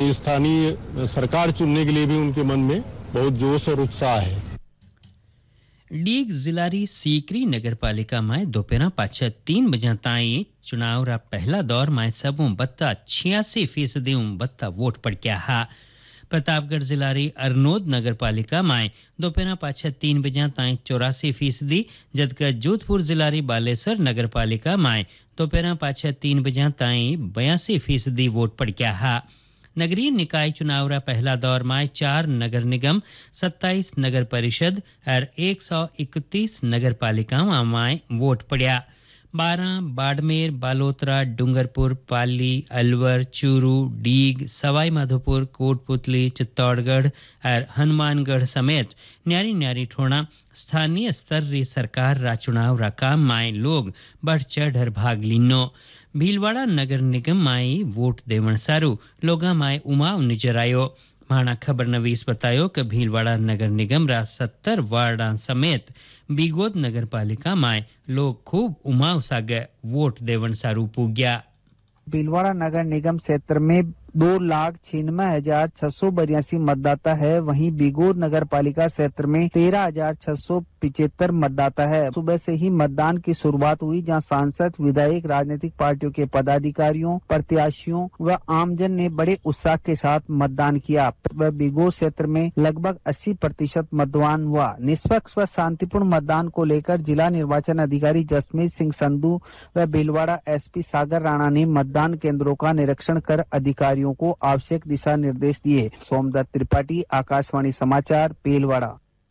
और स्थानीय सरकार चुनने के लिए भी उनके मन में बहुत जोश और उत्साह है। डीग जिलारी सीकरी नगर पालिका में दोपहर पाछे 3 बजे ताई चुनाव रा पहला दौर में सबू बत्ता 86% बत्ता वोट पड़ गया हा। प्रतापगढ़ जिलारी अरनोद नगर पालिका में दोपहर पाछे 3 बजे ताई 84%, जबकि जोधपुर जिलारी बालेसर नगर पालिका में दोपहर पाछे 3 बजे ताई 82% वोट पड़ गया हा। नगरीय निकाय चुनाव रा पहला दौर में 4 नगर निगम, 27 नगर परिषद और 131 नगर पालिकाओं में वोट पड़ा। 12 बाड़मेर, बालोतरा, डूंगरपुर, पाली, अलवर, चूरू, डीग, सवाई माधोपुर, कोटपुतली, चित्तौड़गढ़ और हनुमानगढ़ समेत न्यारी न्यारी ठोना स्थानीय स्तर री सरकार रा चुनाव रा काम में लोग बढ़ चढ़ भाग लिनो। भीलवाड़ा नगर निगम में वोट देवण सारू लोगा में उमाव नजर आयो। माना खबर नवीस बतायो कि भीलवाड़ा नगर निगम रा 70 वार्डा समेत बीगोद नगर पालिका में लोग खूब उमाव सागे वोट देवण सारू पूग्या। भीलवाड़ा नगर निगम क्षेत्र में 2,96,682 मतदाता है। वहीं बीगोद नगर पालिका क्षेत्र में 13,675 मतदाता है। सुबह से ही मतदान की शुरुआत हुई, जहां सांसद, विधायक, राजनीतिक पार्टियों के पदाधिकारियों, प्रत्याशियों व आमजन ने बड़े उत्साह के साथ मतदान किया। वह बीगोद क्षेत्र में लगभग 80% मतदान हुआ। निष्पक्ष व शांतिपूर्ण मतदान को लेकर जिला निर्वाचन अधिकारी जसमीत सिंह संधू व भीलवाड़ा एसपी सागर राणा ने मतदान केंद्रों का निरीक्षण कर अधिकारियों को आवश्यक दिशा निर्देश दिए। सोमदत्त त्रिपाठी, आकाशवाणी समाचार, भीलवाड़ा।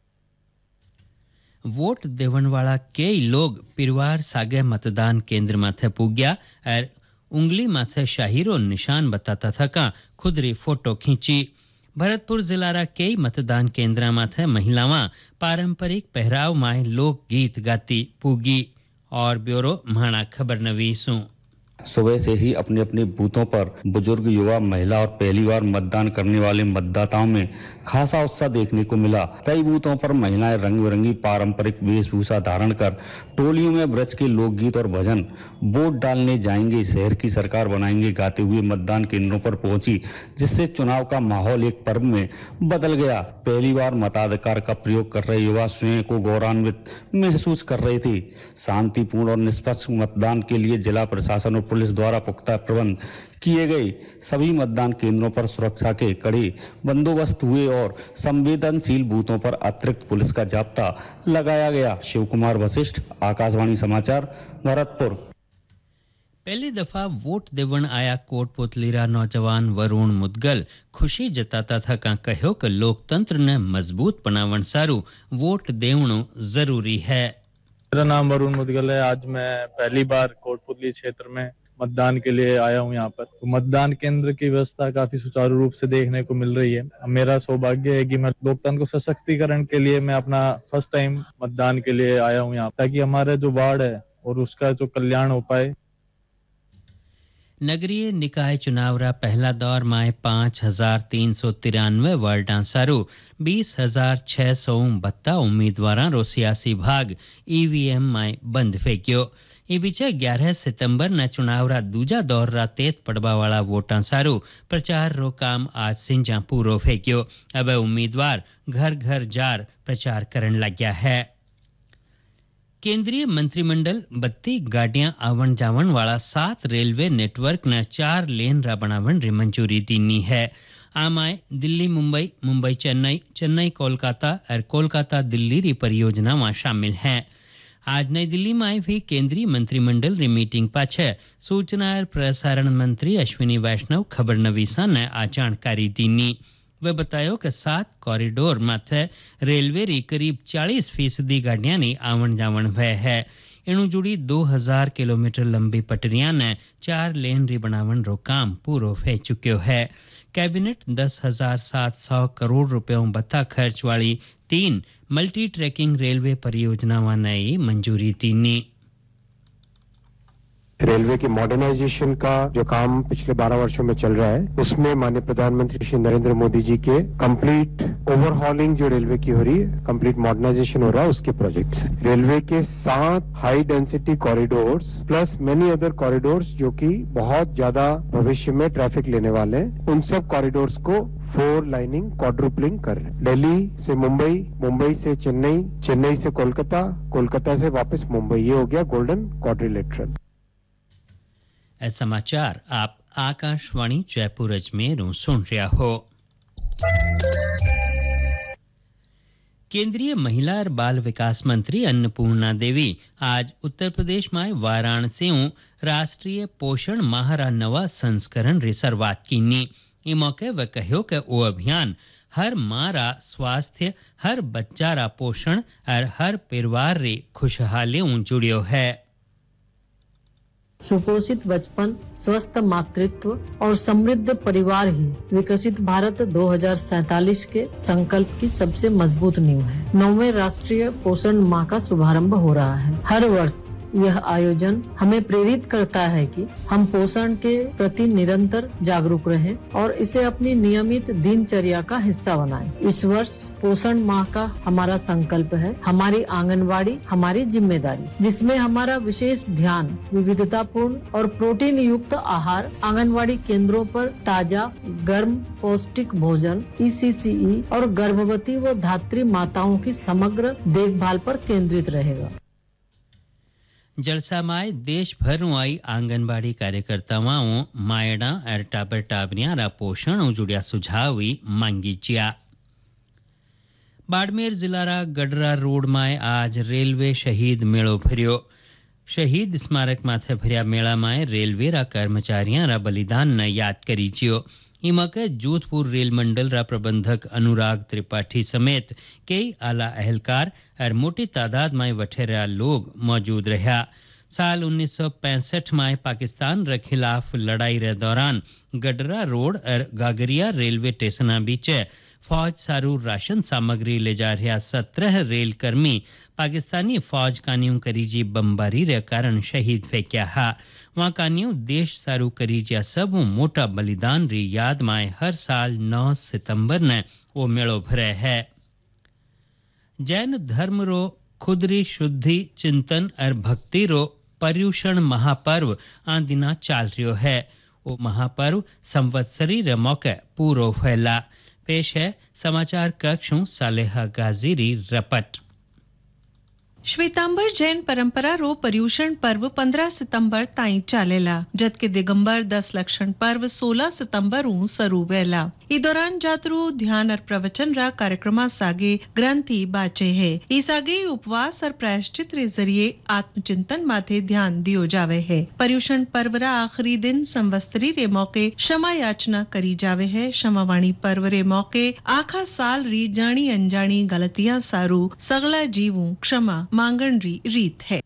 वोट देवण वाला कई लोग परिवार सागे मतदान केंद्र माथे पूग्या और उंगली माथे शाहीरो निशान बताता थका खुदरी फोटो खींची। भरतपुर जिलारा कई मतदान केंद्र माथे महिलावां पारंपरिक पहराव में लोक गीत गाती पूगी। और ब्यूरो म्हाना खबर नवीसू। सुबह से ही अपने अपने बूथों पर बुजुर्ग, युवा, महिला और पहली बार मतदान करने वाले मतदाताओं में खासा उत्साह देखने को मिला। कई बूथों पर महिलाएं रंग बिरंगी पारंपरिक वेशभूषा धारण कर टोलियों में ब्रज के लोकगीत और भजन वोट डालने जाएंगे, शहर की सरकार बनाएंगे गाते हुए मतदान केंद्रों पर पहुंची, जिससे चुनाव का माहौल एक पर्व में बदल गया। पहली बार मताधिकार का प्रयोग कर रहे युवा स्वयं को गौरवान्वित महसूस कर रहे थे। शांतिपूर्ण और निष्पक्ष मतदान के लिए जिला प्रशासन और पुलिस द्वारा पुख्ता प्रबंध किए गए। सभी मतदान केंद्रों पर सुरक्षा के कड़े बंदोबस्त हुए और संवेदनशील बूथों पर अतिरिक्त पुलिस का जाब्ता लगाया गया। शिव कुमार वशिष्ठ, आकाशवाणी समाचार, भरतपुर। पहली दफा वोट देवण आया कोटपुतलीरा नौजवान वरुण मुदगल खुशी जताता था का कहो कि लोकतंत्र ने मजबूत बनावण सारू वोट देवणो जरूरी है। मेरा नाम वरुण मुदगल है। आज मैं पहली बार कोटपुतली क्षेत्र में मतदान के लिए आया हूं। यहाँ पर तो मतदान केंद्र की व्यवस्था काफी सुचारू रूप से देखने को मिल रही है। मेरा सौभाग्य है कि मैं लोकतंत्र को सशक्तिकरण के लिए मैं अपना फर्स्ट टाइम मतदान के लिए आया हूं यहाँ, ताकि हमारा जो वार्ड है और उसका जो कल्याण हो पाए। नगरीय निकाय चुनाव रा पहला दौर में 5,393 वार्डां सारू 20,652 उम्मीदवारां रो सियासी भाग ईवीएम में बंद फेंक्यो। ई बीचे 11 सितंबर न चुनाव रा दूजा दौर रा तेत पड़वा वाला वोटां सारू प्रचार रो काम आज सिंजा पूरो फेंक्यो। अब उम्मीदवार घर घर जार प्रचार करन लग गया है। केंद्रीय मंत्रिमंडल 32 गाड़ियां आवण जावण वाला 7 रेलवे नेटवर्क न 4 लेन रा बनावण री मंजूरी दीनी है। आमाय दिल्ली मुंबई, मुंबई चेन्नई, चेन्नई कोलकाता और कोलकाता दिल्ली री परियोजना में शामिल हैं। आज नई दिल्ली में भी केंद्रीय मंत्रिमंडल री मीटिंग पाछे सूचना और प्रसारण मंत्री अश्विनी वैष्णव खबर नवीसा ने आ जानकारी दीनी। वे बतायो कि 7 कॉरिडोर माथे रेलवे री करीब 40% गाड़ियां नी आवण जावण भय है। इणु जुड़ी 2000 किलोमीटर लंबी पटरियां ने 4 लेन री बनावण रो काम पूरो फे चुक्यो है। कैबिनेट 10,700 करोड़ रुपयों बत्ता खर्च वाली 3 मल्टी ट्रैकिंग रेलवे परियोजनावां ने मंजूरी दीनी। रेलवे की मॉडर्नाइजेशन का जो काम पिछले 12 वर्षों में चल रहा है, उसमें माननीय प्रधानमंत्री श्री नरेंद्र मोदी जी के कंप्लीट ओवरहॉलिंग जो रेलवे की हो रही है, कंप्लीट मॉडर्नाइजेशन हो रहा है, उसके प्रोजेक्ट्स हैं। रेलवे के 7 high density corridors plus many other corridors जो कि बहुत ज्यादा भविष्य में ट्रैफिक लेने वाले हैं, उन सब कॉरिडोर्स को 4 लाइनिंग क्वाड्रुपलिंग कर रहे हैं। दिल्ली से मुंबई, मुंबई से चेन्नई, चेन्नई से कोलकाता, कोलकाता से वापस मुंबई, ये हो गया गोल्डन क्वाड्रिलेटरल। समाचार आप आकाशवाणी जयपुर अजमेर सुन रहा हो। केंद्रीय महिला और बाल विकास मंत्री अन्नपूर्णा देवी आज उत्तर प्रदेश में वाराणसी में राष्ट्रीय पोषण माह रा नवा संस्करण री शुरुआत कीनी। ई मौके वे कहो कि वो अभियान हर माँ रा स्वास्थ्य, हर बच्चा रा पोषण और हर परिवार री खुशहाली जुड़ियो है। सुपोषित बचपन, स्वस्थ मातृत्व और समृद्ध परिवार ही विकसित भारत 2047 के संकल्प की सबसे मजबूत नींव है। 9वें राष्ट्रीय पोषण माह का शुभारंभ हो रहा है। हर वर्ष यह आयोजन हमें प्रेरित करता है कि हम पोषण के प्रति निरंतर जागरूक रहें और इसे अपनी नियमित दिनचर्या का हिस्सा बनाएं। इस वर्ष पोषण माह का हमारा संकल्प है हमारी आंगनवाड़ी हमारी जिम्मेदारी, जिसमें हमारा विशेष ध्यान विविधतापूर्ण और प्रोटीन युक्त आहार, आंगनवाड़ी केंद्रों पर ताजा गर्म पौष्टिक भोजन, ECCE और गर्भवती व धात्री माताओं की समग्र देखभाल पर केंद्रित रहेगा। जलसा में देश भर आई आंगनबाड़ी कार्यकर्ताओं मायड़ा और टाबर टाबरिया रा पोषण जुड़िया सुझाव मांगी जिया। बाड़मेर जिला रा गडरा रोड में आज रेलवे शहीद मेड़ो भरियो। शहीद स्मारक माथे भरिया मेला में रेलवे रा कर्मचारियों रा बलिदान न याद करी जियो। ई मौके जोधपुर रेल मंडल रा प्रबंधक अनुराग त्रिपाठी समेत कई आला अहलकार और मोटी तादाद में वठेरा लोग मौजूद रहा। साल 1965 में पाकिस्तान रे खिलाफ लड़ाई रे दौरान गडरा रोड और गागरिया रेलवे स्टेशन बीच फौज सारू राशन सामग्री ले जा रहा 17 रेल कर्मी पाकिस्तानी फौज कानियों करीजी बमबारी रे कारण शहीद फेंक्या हा। वहां कानियों देश सारू करीजिया सब मोटा बलिदान री याद में हर साल 9 सितंबर ने वो मेड़ो भरे है। जैन धर्म रो खुदरी शुद्धि चिंतन और भक्ति रो पर्युषण महापर्व आ दिना चाल रियो है। वो महापर्व संवत्सरी रे मौके पूरो फैला। पेश है समाचार कक्षों सालेहा गाजीरी रपट। श्वेतांबर जैन परंपरा रो पर्युषण पर्व 15 सितंबर ताई चालेला, जबकि दिगंबर 10 लक्षण पर्व 16 सितंबर सरू वेला। ई दौरान जातरू ध्यान और प्रवचन रा कार्यक्रम सागे ग्रंथी बाचे है। इस आगे उपवास और प्रायश्चित रे जरिए आत्मचिंतन माथे ध्यान दियो जावे है। पर्युषण पर्व रा आखिरी दिन संवत्सरी रे मौके क्षमा याचना करी जावे है। क्षमावाणी पर्व रे मौके आखा साल री जानी अनजानी गलतियां सारू सगला जीवू क्षमा मांगण री रीत है।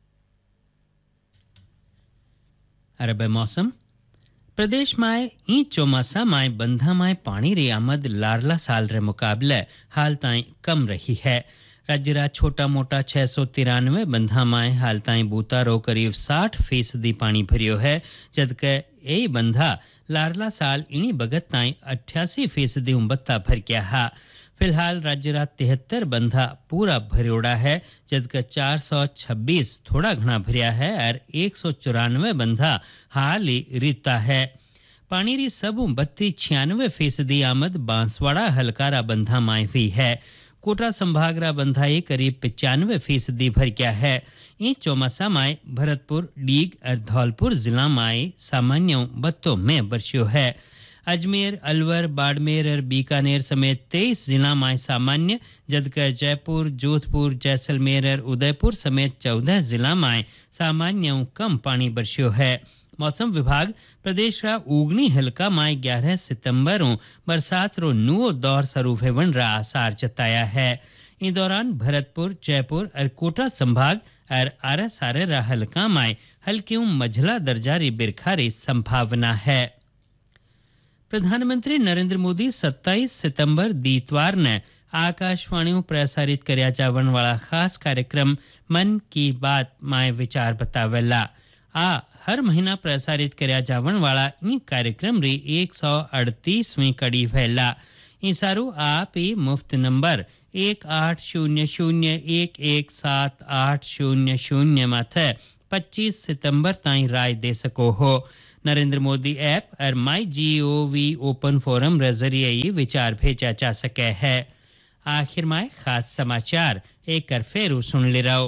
अरब मौसम प्रदेश में ई चौमासा में बंधा में पानी री आमद लारला साल रे मुकाबले हाल ताई कम रही है। राज्य रा छोटा मोटा 693 बंधा में हाल ताई बूता रो करीब 60% पानी भरियो है, जबकि यही बंधा लारला साल इनी बगत ताई 88% बत्ता भर गया है। फिलहाल राज्य रा 73 बंधा पूरा भरियोड़ा है, जबकि 426 थोड़ा घना भरिया है और 194 बंधा हाल ही रिता है। पानी री सबू 96% आमद बांसवाड़ा हलकारा बंधा माई हुई है। कोटा संभाग रा बंधा ये करीब 95% भर गया है। इन चौमासा माई भरतपुर, डीग और धौलपुर जिला माई सामान्य बत्तों में बरसियो है। अजमेर, अलवर, बाड़मेर और बीकानेर समेत 23 जिला में सामान्य, जबकि जयपुर, जोधपुर, जैसलमेर और उदयपुर समेत 14 जिला में सामान्य कम पानी बरसियो है। मौसम विभाग प्रदेश का उगनी हल्का में 11 सितंबर बरसात रो नुओ दौर शुरू होवन रा आसार जताया है। इस दौरान भरतपुर, जयपुर और कोटा संभाग और आरा सारे रा हल्का में हल्की मझला दर्जा री बिरखा री संभावना है। प्रधानमंत्री नरेंद्र मोदी 27 सितंबर दीतवार ने आकाशवाणी प्रसारित करया जावन वाला खास कार्यक्रम मन की बात में विचार बतावेला। आ हर महीना प्रसारित કર્યા જાવણ વાળા ई कार्यक्रम री 138वीं कड़ी फैला ईसारू आप ई मुफ्त नंबर 1800117800 माथे 25 सितंबर ताईं राय दे सको हो। नरेंद्र मोदी ऐप और माई जीओवी ओपन फोरम रे जरिए ही विचार भेजा जा सके है। आखिर में खास समाचार एक कर फेरू सुन ले रहो।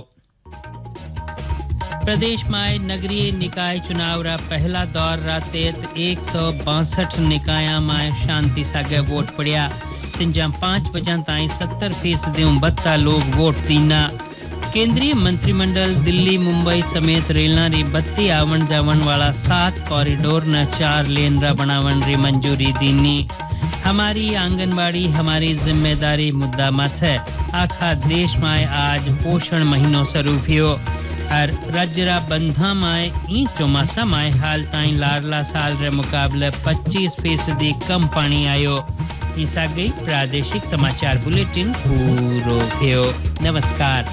प्रदेश में नगरीय निकाय चुनाव रा पहला दौर रा तेत 162 निकाया में शांति सागे वोट पड़िया सिंजा 5 बजा ताई 70% बत्ता लोग वोट दीना। केंद्रीय मंत्रिमंडल दिल्ली मुंबई समेत रेलना री 32 आवण जावण वाला 7 कॉरिडोर न 4 लेन रा बनावण री मंजूरी दीनी। हमारी आंगनबाड़ी हमारी जिम्मेदारी मुद्दा मत है। आखा देश में आज पोषण महीनों शुरू थियो और राज्य रा बंधा माए ई चौमासा माए हाल ताई लाडला साल रे मुकाबले 25% कम पानी आयो। ईसा गई प्रादेशिक समाचार बुलेटिन पूरो थियो। नमस्कार।